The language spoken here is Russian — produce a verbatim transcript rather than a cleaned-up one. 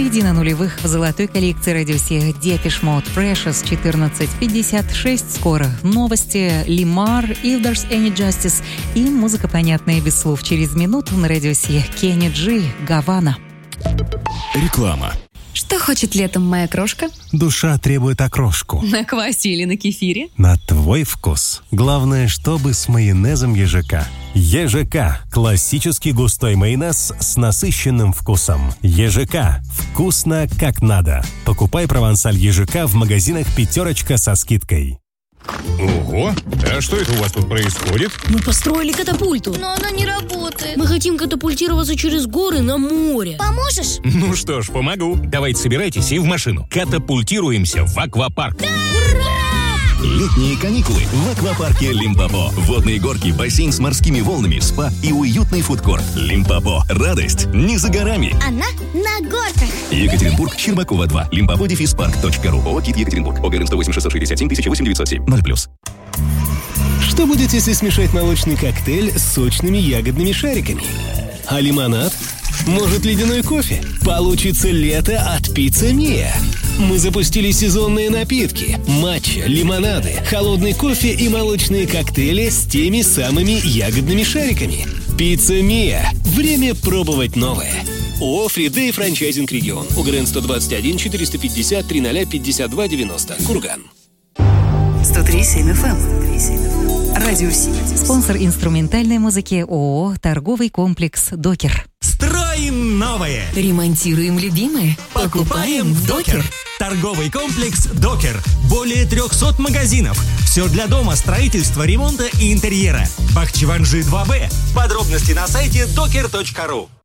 Середина нулевых в золотой коллекции радиосея Depeche Mode Precious четырнадцать пятьдесят шесть. Скоро новости, Лимар, If There's Any Justice и музыка, понятная без слов. Через минуту на радиосея Кенни Джи, Гавана. Реклама. Что хочет летом моя крошка? Душа требует окрошку. На квасе или на кефире? На твой вкус. Главное, чтобы с майонезом ежака. ежака – классический густой майонез с насыщенным вкусом. ежака – вкусно как надо. Покупай провансаль ежака в магазинах «Пятерочка» со скидкой. Ого! А что это у вас тут происходит? Мы построили катапульту. Но она не работает. Мы хотим катапультироваться через горы на море. Поможешь? Ну что ж, помогу. Давайте собирайтесь и в машину. Катапультируемся в аквапарк. Да! Ура! Летние каникулы в аквапарке Лимпопо. Водные горки, бассейн с морскими волнами, спа и уютный фудкорт. Лимпопо. Радость не за горами. Она на горках. Екатеринбург, Щербакова два. Лимпопо дефис парк точка ру. ООО «Кит Екатеринбург». ОГРН сто восемь шестьсот шестьдесят семь тысяча восемь девятьсот семь. ноль плюс. Что будет, если смешать молочный коктейль с сочными ягодными шариками? А лимонад? Может, ледяной кофе? Получится лето от Пицца Мия. Мы запустили сезонные напитки, матча, лимонады, холодный кофе и молочные коктейли с теми самыми ягодными шариками. Пицца Мия. Время пробовать новое. ООО «Фридей Франчайзинг Регион». ОГРН сто двадцать один четыреста пятьдесят тридцать пятьдесят два девяносто. Курган. сто три семь эф эм. Радиосеть. Спонсор инструментальной музыки ООО «Торговый комплекс Докер». Строим новое. Ремонтируем любимое. Покупаем Докер. Торговый комплекс Докер. Более трехсот магазинов. Все для дома, строительства, ремонта и интерьера. Бахчеванжи два Б. Подробности на сайте докер точка ру.